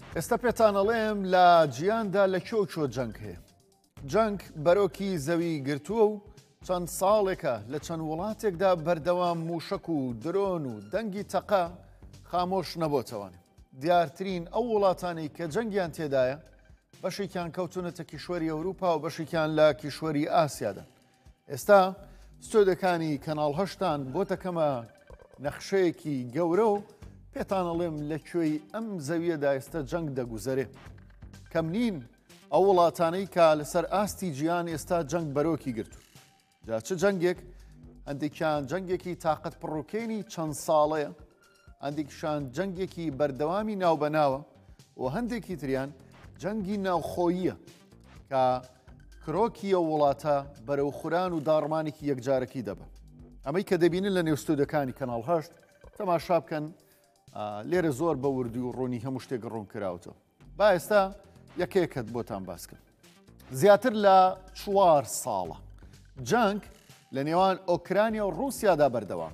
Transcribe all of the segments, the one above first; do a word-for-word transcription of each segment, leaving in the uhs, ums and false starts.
ئێستا پێتان ئەڵێم لە جیهاندا لە کێو کێو جەنگ هەیە. جەنگ بەرۆکی زەوی گرتووە و چەند ساڵێکە لە چەند وڵاتێکدا بەردەوام موشک و درۆن و دەنگی تەقا خامۆش نەبۆتەوانێ. دیارترین ئەو وڵاتانی کە جەنگیان تێدایە بەشێکیان کەوتونەتە کیشوەری ئەوروپا و بەشێکیان لە کیشوەری ئاسیادا. ئێستا ستۆدەکانی کەناڵ هەشتان بۆ دەکەمە نەخشەیەکی گەورە و پێتان ئەڵێم لەکوێی ئەم زەویەدا ئێستا جەنگ دەگوزەرێ. کەم نین ئەو وڵاتانەی کە لەسەر ئاستی گیان ئێستا جەنگ بەرۆکی گرتو. جا چه جەنگێک؟ هەندێکیان جەنگێکی تااقەت پڕۆکێنی چەند ساڵەیە، هەندێکیشان جەنگێکی بەردەوامی ناوبەناوە و هەندێکی تریان جەنگی ناوخۆییە کە کرۆکی ئەو وڵاتە بەرەوخوران و داڕمانێکی یەکجارەکی دەبە. ئەمەی کە دەبینن لە نێو ستۆدەکانی کەناڵ هەشت تەماشا بکەن، لێرە زۆر بە وردی و ڕوونی هەموو شتێک ڕوون کراوەوە. با ئێستا یەکەیەکت بۆتان باس کرد. زیاتر لە چوار ساڵە جەنگ لە نێوان ئۆکرانیا و ڕووسیادا بەردەوام.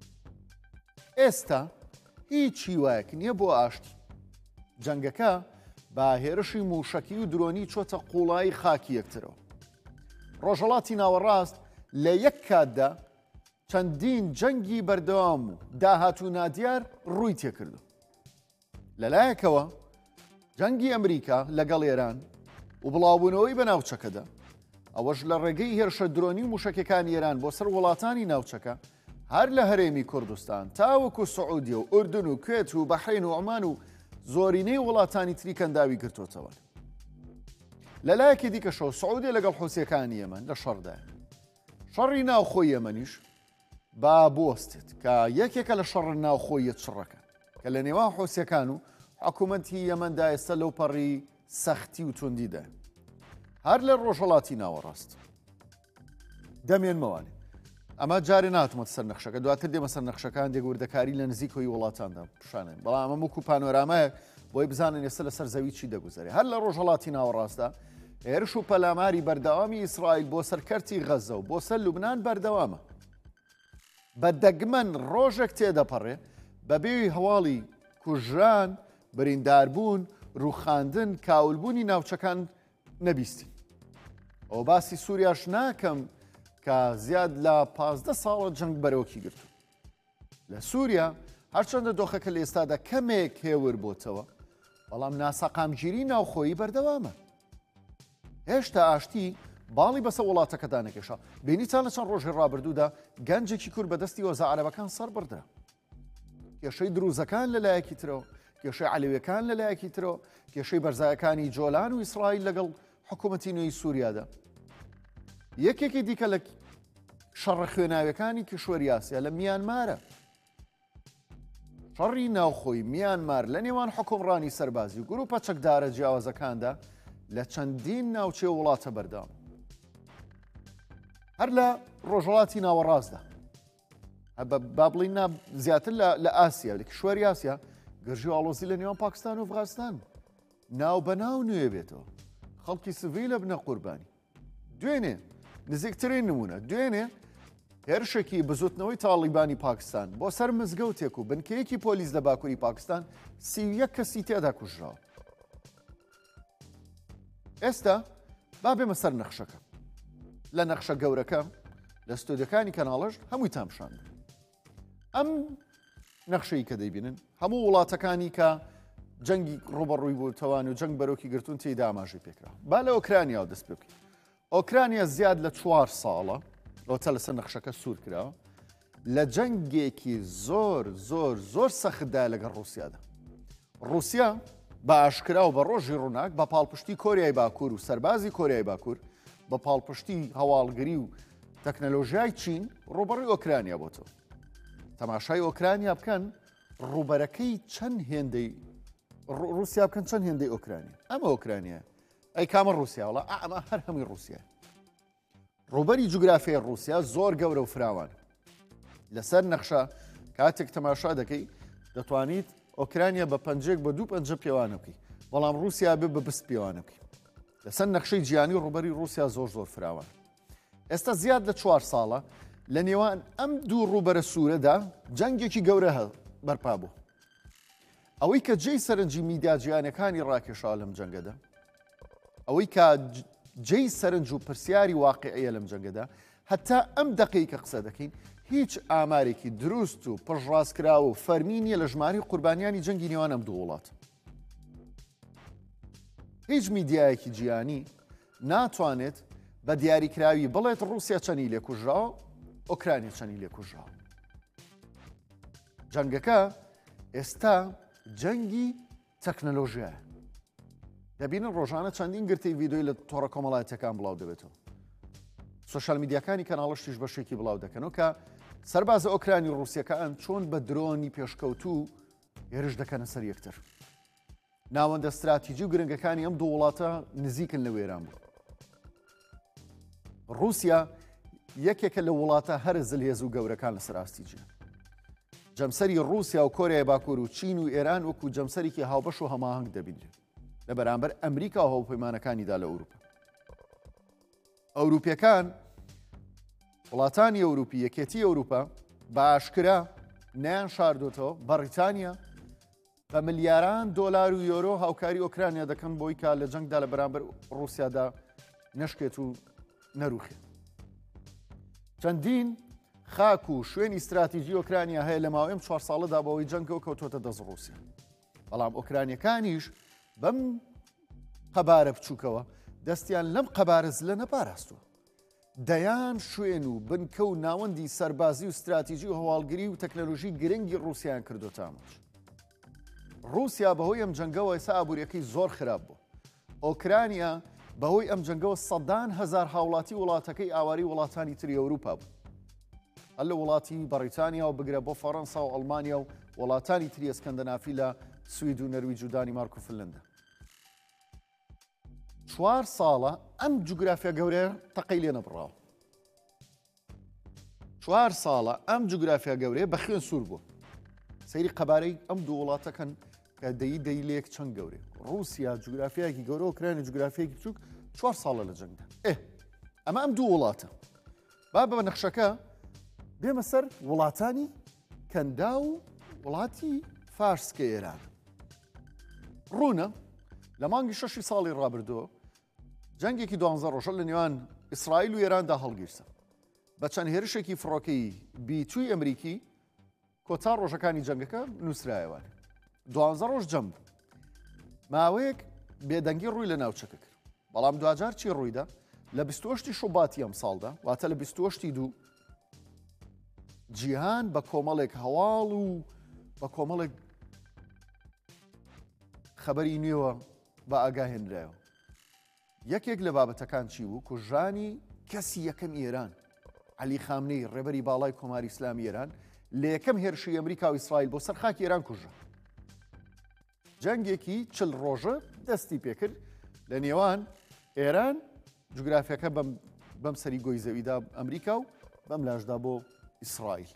ئێستا هیچ هیوایەک نییە بۆ ئاشتی. جەنگەکە با هێرشی موشکی و درۆنی چۆتە قوڵایی خاکی یەکترەوە. ڕۆژهەڵاتی ناوەڕاست لە یەک کاتدا چەندین جەنگی بەردەوام و داهات و نادیار ڕووی تێکردو. لەلایەکەوە جەنگی ئەمریکا لەگەڵ ئێران و بڵاوبوونەوەی بە ناوچەکەدا، ئەوەش لە ڕێگەی هێرشە درۆنی و موشکەکانی ئێران بۆ سەر وڵاتانی ناوچەکە هەر لە هەرێمی کوردستان تاوەکو سعودی و ئوردن و کوێت و بەحرین و عومان و زۆرینەی وڵاتانی تری کەنداوی گرتوتەوە. لەلایەکی دیکەشەوە سعودی لەگەڵ حوسیەکانی ئێمن لە شەڕدایە. شەڕی ناوخۆی ئێمەنیش با بوەستێت کە یەکێکە لە شەڕ ناوخۆیە چڕەکە کە لە نێوان حوسیەکان و حکوومەتی ئێمەندا ئێستا لەو پەڕی سەختی و توندیدا. هەر لە ڕۆژهەڵاتی ناوەڕاست دەمێنمەوانێ. ئەمە جارێ ناتمەت سەر نەخشەکە، دواتر دێمە سەر نەخشەکان دێگوردەکاری لە نزیکۆی وڵاتاندا پیشانێن، بەڵام ئەمە وەکو پانۆرامایە بۆی بزانن ئێستا لەسەر زەوی چی دەگوزارێ. هەر لە ڕۆژهەڵاتی ناوەڕاستدا هێرش و پەلاماری بەردەوامی ئیسرائیل بۆ سەرکەرتی غەزە و بۆ سەر لوبنان بەردەوامە. بە دەگمەن ڕۆژێک تێدەپەڕێ بەبێ هەواڵی کوژران، برینداربوون، ڕووخاندن، کاولبوونی ناوچەکان نەبیستی. ئەو باسی سووریاش ناکەم کە زیاد لە پازدە ساڵە جەنگ بەرەوکی گرتو. لە سووریا هەرچەندە دۆخەکە لە ئێستادا کەمێک هێور بۆتەوە، بەڵام ناسەقامگیری ناوخۆیی بەردەوامە. هێشتا ئاشتی باڵی بەسە وڵاتەکەدا نەکێشا. بینیتان لە چەند ڕۆژی ڕابردوودا گەنجێکی کورد بەدەستی وەزە عەرەبەکان سەر بردرا. کێشەی دروزەکان لەلایەکی ترەوە، کێشەی عەلەویەکان لەلایەکی ترەوە، کێشەی بەرزایەکانی جۆلان و ئیسرائیل لەگەڵ حکوومەتی نوێی سووریادا. یەکێکی دیکە لە شەڕە خوێناویەکانی کیشوەری ئاسیا لە میانمارە. شەڕی ناوخۆی میانمار لە نێوان حکومڕانی سەربازی و گروپە چەکدارە جیاوازەکاندا لە چەندین ناوچێ وڵاتە بەردەوام. هەر لە ڕۆژهەڵاتی ناوەڕاستدا با بڵین زیاتر لە ئاسیا لە کیشوەری ئاسیا گەرژی و ئاڵۆزی لە نێوان پاکستان و ئەفغانستان ناو بەناو نوێ بێتەوە. خەڵکی سڤیلە بنە قوربانی. دوێنێ نزیکترین نمونە دوێنێ هێرشێکی بزوتنەوەی تاڵیبانی پاکستان بۆ سەر مزگەوتێک و بنکەیەکی پۆلیس لە باکووری پاکستان سی و یەک کەسی تێدا کوژراوە. ئێستا با بێمە سەر نەخشەکە. لە نەخشە گەورەکە لە ستۆدیەکانی کەناڵەش هەمووی تامشاند. ئەم نەخشەی کە دەیبینن هەموو وڵاتەکانی کە جەنگی ڕوبەڕووی بووتەوان و جەنگ بەرۆکی گرتوون تێیدا ئاماژەی پێکرا. با لە ئۆکرانیا دەست پێ بکەین. ئۆکرانیا زیاد لە چوار ساڵە ئەوتە لەسەر نەخشەکە سوور کراوە لە جەنگێکی زۆر زۆر زۆر سەختدا لەگەڵ ڕووسیادا. ڕووسیا بە ئاشکرا و بە ڕۆژی ڕووناک بە پاڵپشتی کۆریای باکوور و سەربازی کۆریای باکوور بە پاڵپشتی هەواڵگری و تەکنەلۆژیای چین ڕوبەڕووی ئۆکرانیا بۆتەوە. تەماشای ئۆکرانیا بکەن ڕوبەرەکەی چەند هێندەی رووسیا بکەن چەند هێندەی ئۆکرانیا. ئەمە ئۆکرانیا ئەی کامە رووسیا وڵا ئەمە هەر هەمووی رووسیا. ڕوبەری جوگرافیای رووسیا زۆر گەورە و فراوان. لەسەر نەخشە کاتێک تەماشا دەکەی دەتوانیت ئۆکرانیا بە پەنجێک بە دوو پەنجە پێوانە بکەی، بەڵام رووسیا بێ بە بست پێوانە بکەی. لەسەر نەخشەی جیهانی ڕوبەری رووسیا زۆر زۆر فراوان. ئێستا زیاد لە چوار ساڵە لە نێوان ئەم دوو ڕوبەرە سوورەدا جەنگێکی گەورە بەرپا بوو. ئەوەی کە جێی سەرنجی میدیا جیهانیەکانی ڕاکێشاوە لەم جەنگەدا، ئەوەی کە جێی سەرنج و پرسیاری واقعەیە لەم جەنگەدا، هەتا ئەم دەقەی کە قسە دەکەین هیچ ئامارێکی دروست و پڕڕاستکراوە و فەرمی نییە لە ژماری قوربانیانی جەنگی نێوان ئەم دوو وڵات. هیچ میدیایەکی جیهانی ناتوانێت بە دیاریکراوی بڵێت ڕووسیا چەندی لێکوژراوە، ئۆکرانیا چەندی لێکوژراوە. جەنگەکە ئێستا جەنگی تەکنەلۆژیایە. دەبینن ڕۆژانە چەندین گرتی ڤیدۆی لە تۆڕە کۆمەڵایەتیەکان بڵاو دەبێتەوە. سۆشال میدیاکانی کەناڵەشتیش بەشێکی بڵاو دەکەنەوە کە سەربازە ئۆکرانی ڕووسیەکان چۆن بە درۆنی پێشکەوتوو هێرش دەکەنە سەر یەکتر. ناوەندە استراتیجی و گرنگەکانی ئەم دوو وڵاتە نزیکن لە وێران بوو. ڕووسیا یەکێکە لە وڵاتە هەرە زلهێز و گەورەکان لەسەر ئاستیجیە. جەمسەری ڕووسیا و کۆریای باکوور و چین و ئێران وەکو جەمسەرێکی هاوبەش و هەماهەنگ دەبینرێت لە بەرامبەر ئەمریکا و هەوڵپەیمانەکانیدا لە ئەوروپا. ئەوروپیەکان وڵاتانی ئەوروپی یەکێتی ئەوروپا بە ئاشکرا نیان شاردۆتەوە بەریتانیا بە ملیاران دۆلار و یۆرۆ هاوکاری ئۆکرانیا دەکەن بۆی کا لە جەنگدا لە بەرامبەر ڕووسیادا نەشکێت و نەروخێت. چەندین خاک و شوێنی استراتیژی ئۆکرانیا هەیە لە ماوەی ئەم چوار ساڵەدا بەوەی جەنگەوە کەوتۆتە دەست ڕووسیا. بەڵام ئۆکرانیەکانیش بەم قەبارە بچووکەوە دەستیان لەم قەبارە زلە نەپاراستووە. دەیان شوێن و بنکە و ناوەندی سەربازی و استراتیژی و هەواڵگری و تەکنەلۆژی گرنگی ڕووسیان کردوتە ئاماژ. ڕووسیا بەهۆی ئەم جەنگەوە ئێستا ئابوووریەکەی زۆر خراپ بوو. ئۆکرانیا بەهۆی ئەم جەنگەوە سەدان هەزار هاوڵاتی وڵاتەکەی ئاواری وڵاتانی تری ئەوروپا بوو. هەر لە وڵاتی بەریتانیا و بگرە بۆ فەڕەنسا و ئەڵمانیا و وڵاتانی تری ئەسکەندەنافی لە سوید و نەرویج و دانیمارک و فنلەندا. چوار ساڵە ئەم جوگرافیا گەورەیە تەقەی لێ نەبڕاوە. چوار ساڵە ئەم جوگرافیا گەورەیە بە خوێن سوور بووە. سەیری قەبارەی ئەم دوو وڵاتەکەن کە دەی دەی لەیەک چەند گەورەیە. ڕووسیا جوگرافیایەکی گەورە و ئۆکرانیا جوگرافیایەکی بچووک چوار ساڵە لە جەنگدا. ئێ ئەمە ئەم دوو وڵاتە. با بە نەخشەکە بێمە سەر وڵاتانی کەندا و وڵاتی فارسکە ئێران. ڕوونە لە مانگی شەشی ساڵی ڕابردووە جەنگێکی دوانزە ڕۆژە لە نێوان ئیسرائیل و ئێراندا هەڵگیرسە. بە چەند هێرشێکی فڕۆکەی بیتووی ئەمریکی کۆتا ڕۆژەکانی جەنگەکە نووسرایەوە. دوانزە ڕۆژ جەنگ ماوەیەک بێدەنگی ڕووی لە ناوچەکە کرد. بەڵام دوجار چی ڕوویدا؟ لە بیست و هەشتی شوباتی ئەم ساڵدا واتە لە بیست و هەشتی دوو جیهان بە کۆمەڵێک هەواڵ و بە کۆمەڵێک خەبەری نوێوە بە ئاگاهێنرایەوە. یەکێک لە بابەتەکان چی بوو؟ کوژانی کەسی یەکەم ئێران عەلی خامنەی ڕێبەری باڵای کۆماری ئیسلامی ئێران لە یەکەم هێرشی ئەمریکا و ئیسرائیل بۆ سەر خاکی ئێران کوژە. جەنگێکی چل ڕۆژە دەستی پێکرد لە نێوان ئێران جوگرافیەکە بەم سەری گۆی زەویدا ئەمریکا و بەم لاشدا بۆ ئیسرائیل.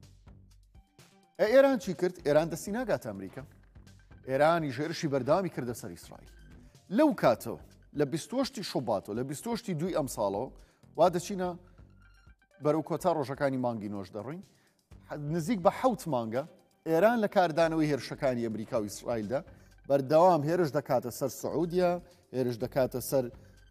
ئێران چی کرد؟ ئێران دەستی ناگاتە ئەمریکا. ئێرانی ژێرشی بەردامی کردە سەر ئیسرائیل. لەو کاتەوە لە بیست و هەشتی شوباتەوە لە بیست و هەشتی دووی ئەم ساڵەوە وا دەچینە بەرەو کۆتا ڕۆژەکانی مانگی نۆش دەڕوین. نزیک بە حەوت مانگە ئێران لە کاردانەوەی هێرشەکانی ئەمریکا و ئیسرائیلدا بەردەوام هێرش دەکاتە سەر سعودیا، هێرش دەکاتە سەر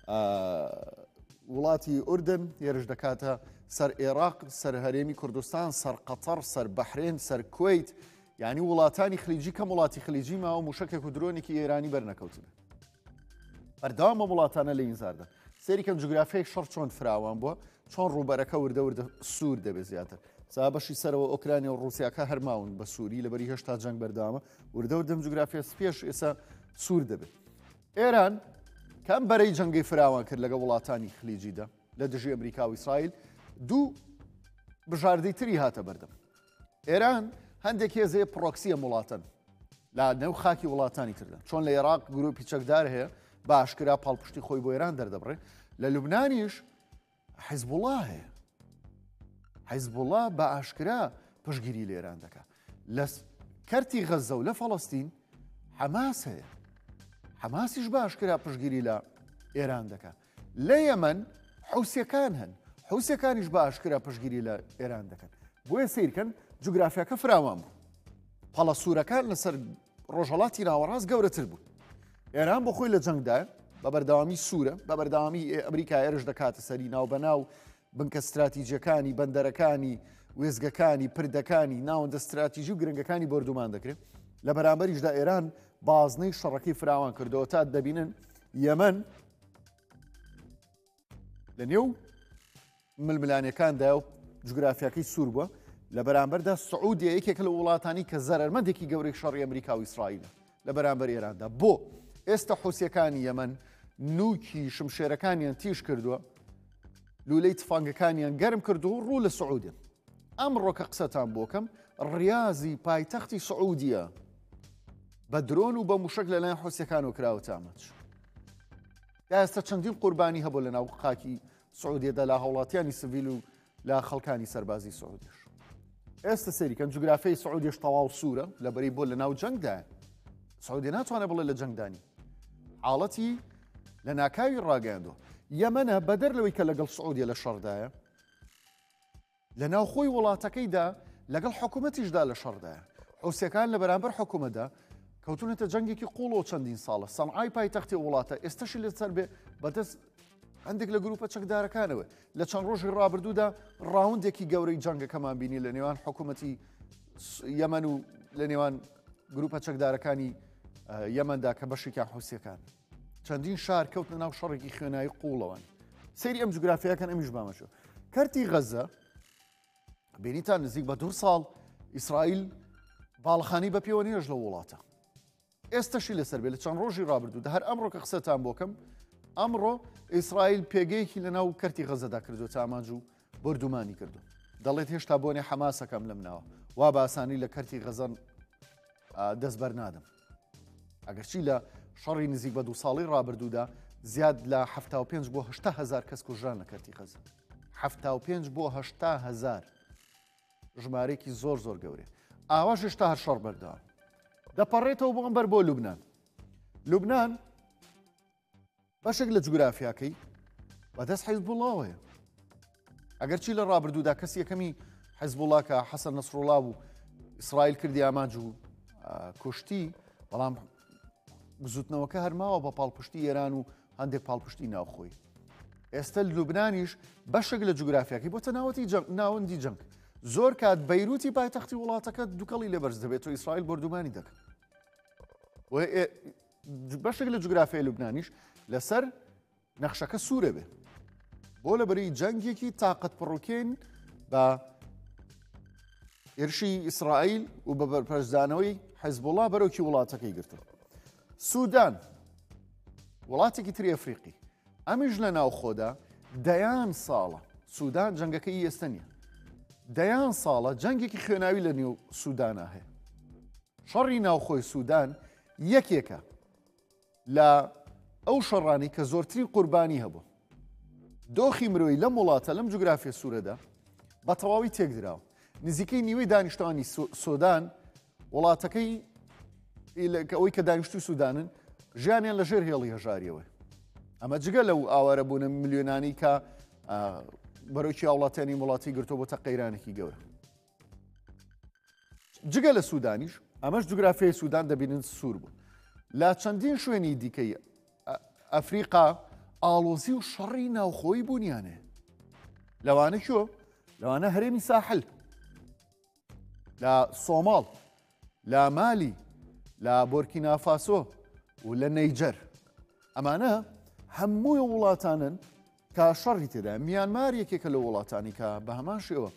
وڵاتی ئوردن، هێرش دەکاتە سەر عێراق، سەر هەرێمی کوردستان، سەر قەتەر، سەر بەحرێن، سەر کوێیت، یعنی وڵاتانی خلیجی کەم وڵاتی خلیجی ماوە موشکێک و درۆنێکی ئێرانی بەرنەکەوتنە. بەردەوامە وڵاتانە لە ئینزاردا. سێریکەم جوگرافیای شەڕ چۆن فراوان بووە، چۆن ڕووبەرەکە وردە وردە سوور دەبێت زیاتر. سا بەشی سەرەوە ئۆکرانیا و ڕووسیاکە هەرماون بە سووری لەبەری هێشتا جەنگ بەردەوامە وردە وردەم جوگرافیا پێش ئێستا سوور دەبێت. ئێران کەم بەرەی جەنگی فراوان کرد لەگە وڵاتانی خلیجیدا لە دژی ئەمریکا و ئیسرائیل دوو بژاردەی تری هاتە بەردەم. ئێران هەندێک هێزەیە پرۆکسیە وڵاتن لە نێو خاکی وڵاتانی تردا، چۆن لە عێراق گروپی چەکدار هەیە بە ئاشکرا پاڵپشتی خۆی بۆ ئێران دەردەبڕێ. لە لوبنانیش حیزبوڵڵا هەیە. حیزبوڵڵا بە ئاشکرا پشگیری لە ئێران دەکات. لە کەرتی غەزە و لە فەڵەستین حەماس هەیە. حەماسیش بە ئاشکرا پشگیری لە ئێران دەکات. لە یەمەن حوسیەکان هەن، حوسیەکانیش بە ئاشکرا پشگیری لە ئێران دەکەن. بۆیە سیرکەن جوگرافیاکە فراوان بوو. پەڵە سوورەکان لەسەر ڕۆژهەڵاتی ناوەڕاست گەورەتر بوو. ئێران بۆ خۆی لە جەنگدا بە بەردەوامی سوورە بە بەردەوامی ئەمریکا ئێرش دەکاتە سەری ناو بەناو بنکە استراتیجیەکانی بەندەرەکانی وێزگەکانی پردەکانی ناوەندە استراتیژی و گرنگەکانی بردومان دەکرێت لە بەرامبەریشدا ئێران بازنەی شەڕەکەی فراوان کردەوە تا دەبینن یەمەن لە نێو ململانیەکاندا و جوگرافیاکەی سوور بووە لە بەرامبەردا سعودیە یەکێک لە وڵاتانی کە زەرمەندێکی گەورەی شەڕی ئەمریکا و ئیسرائیلە لە بەرامبەر ئێراندا بۆ ئێستا حوسیەکانی یەمەن نوکی شمشێرەکانیان تیش کردووە لولەی تفانگەکانیان گەرم کردو و ڕوو لە سعودین ئەمڕۆ کە قسەتان بۆکەم ڕیازی پایتەختی سعودیە بە درۆن و بە موشک لەلایەن حوسیەکانەوە کراوە تامەچ ئێستا چەندین قوربانی هەبوو لە ناو خاکی سعودیەدا لە هاوڵاتیانی سڤیل و لە خەڵکانی سەربازی سعودیش ئێستا سەریکەن جوگرافیای سعودیش تەواو سوورە لەبەری بۆ لە ناو جەنگدایە سعودی ناتوانێت بڵێ لە جەنگدانی حاڵەتی لە ناکاوی ڕاگەاندووە یەمەنە بەدەر لەوەی کە لەگەڵ سعودیە لە شەڕدایە لە ناو خۆی وڵاتەکەیدا لەگەڵ حکوومەتیشدا لە شەڕدایە حوسیەکان لە بەرامبەر حکوومەتدا کەوتونەتە جەنگێکی قوڵەوە چەندین ساڵە سەنعای پایتەختی وڵاتە ئێستاشی لەسەر بێ بەدەست هەندێک لە گروپە چەکدارەکانەوە لە چەند ڕۆژی ڕابردوودا ڕاوندێکی گەورەی جەنگەکەمان بینی لە نێوان حکوومەتی یەمەن و لە نێوان گروپە چەکدارەکانی یەمەندا کە بەشێکیان حوسیەکان چەندین شار کەوتنە ناو شەڕێکی خوێنایی قوڵەوەن سەیری ئەم جوگرافیەکان ئەمیش بامەشە کەرتی غەزە بینیتان نزیک بە دوو ساڵ ئیسرائیل باڵخانی بە پێوە نێژ لە وڵاتە ئێستاشی لەسەر بێ لە چەند ڕۆژی ڕابردوودا هەر ئەمڕۆ کە قسەتان بۆکەم ئەمڕۆ ئیسرائیل پێگەیەکی لە ناو کەرتی غەزەدا کردو تاماج و بردومانی کردو دەڵێت هێشتا بۆنێ حەماسەکەم لەم ناوە وا باسانی لە کەرتی غەزەن دەست بەرنادەم ئەگەرچی لە شەڕی نزیک بە دوو ساڵی ڕابردوودا زیاد لە هەفتا و پێنج بۆ هەشتا هەزار کەس کوژران لە کەرتی غەزە هەفتا و پێنج بۆ هەشتا هەزار ژمارەیەکی زۆر زۆر گەورێ ئاواش هێشتا هەر شەڕ بەردەوام دەپەڕێتەوە بۆ ئەمبەر بۆ لوبنان لوبنان بەشێک لە جوگرافیاکەی بەدەست حیزبوڵڵاوەیە ئەگەرچی لە ڕابردوودا کەس یەکەمی حیزبوڵڵا کە حەسەن نەسڕوڵڵا بوو ئیسرائیل کردی ئاماج و کوشتی بەڵام بزوتنەوەکە هەرماوە بە پاڵپشتی ئێران و هەندێک پاڵپشتی ناوخۆی ئێستا لوبنانیش بەشێک لە جوگرافیاکەی بۆ تەناوەتی ناوەندی جەنگ زۆر کات بەیروتی پایتەختی وڵاتەکە دووکەڵی لەبەرز دەبێت و ئیسرائیل بردومانی دەکات بەشێک لە جوگرافیای لوبنانیش لەسەر نەخشەکە سوورە بێ بۆ لەبەری جەنگێکی تااقەت پڕوکێن بە ئێرشی ئیسرائیل و بە بەرپەرزدانەوەی حیزبوڵڵا بەرەوکی وڵاتەکەی گرتووە سوودان وڵاتێکی تری ئەفریقی ئەمیش لە ناوخۆدا دەیان ساڵە سوودان جەنگەکەی ئێستا نیە دەیان ساڵە جەنگێکی خوێناوی لە نێو سوودانە هەیە شەڕی ناوخۆی سوودان یەکێکە لە ئەو شەڕانی کە زۆرترین قوربانی هەبوو دۆخی مرۆیی لەم وڵاتە لەم جوگرافیە سوورەدا بە تەواوی تێکدراوە نزیکەی نیوەی دانیشتوانی سۆدان وڵاتەکەی ئەوەی کە دانیشتوی سوودانن ژیانیان لەژێر هێڵی هەژاریەوە ئەمە جگە لەو ئاوارە بوونە ملیۆنانی کە بەرەوکی وڵاتانی وڵاتی گرتۆ بۆ تەقەیرانێکی گەورە جگە لە سوودانیش ئەمەش جوگرافیای سوودان دەبینن سوور بوو لە چەندین شوێنی دیکەی ئەفریقا ئاڵۆزی و شەڕی ناوخۆی بوونیانێ لەوانە کۆ لەوانە هەرێمی ساحل لە سۆماڵ لە مالی لە بۆرکینافاسۆ و لە نەیجەر ئەمانە هەمووی وڵاتانن کە شەڕی تێدا میانمار یەکێکە لە وڵاتانی کە بە هەمان شێوە